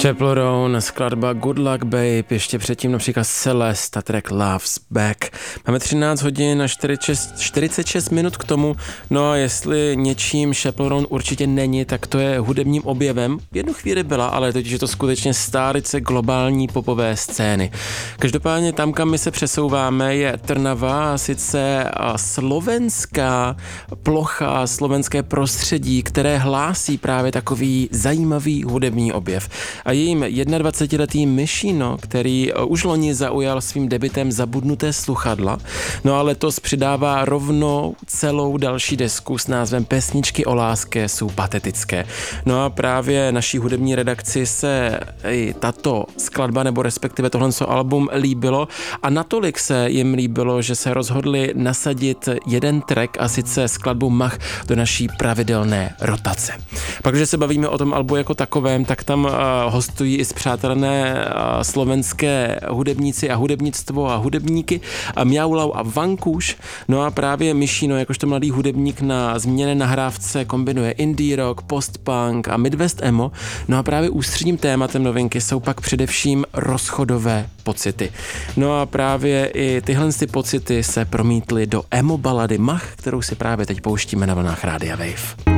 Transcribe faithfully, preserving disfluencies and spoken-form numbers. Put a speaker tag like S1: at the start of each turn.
S1: Chappell Roan, skladba Good Luck Babe, ještě předtím například Celeste a track Love's Back. Máme třináct hodin a čtyřicet šest minut k tomu, no a jestli něčím Chappell Roan určitě není, tak to je hudebním objevem. V jednu chvíli byla, ale teď je to skutečně stálice globální popové scény. Každopádně tam, kam my se přesouváme, je Trnava, a sice slovenská plocha, slovenské prostředí, které hlásí právě takový zajímavý hudební objev. A jejím jednadvacetiletý Myšino, který už loni zaujal svým debutem Zabudnuté sluchadla, no a letos přidává rovnou celou další desku s názvem Pesničky o lásce jsou patetické. No a právě naší hudební redakci se i tato skladba, nebo respektive tohle album líbilo a natolik se jim líbilo, že se rozhodli nasadit jeden track, a sice skladbu Mach, do naší pravidelné rotace. Pak, když se bavíme o tom albu jako takovém, tak tam hostují i spřátelené slovenské hudebníci a hudebnictvo a hudebníky a Mjaulau a Vankuš. No a právě Myšino, jakožto mladý hudebník na zmíněné nahrávce kombinuje indie rock, post-punk a midwest emo. No a právě ústředním tématem novinky jsou pak především rozchodové pocity. No a právě i tyhle ty pocity se promítly do emo balady Mach, kterou si právě teď pouštíme na vlnách Rádia Wave.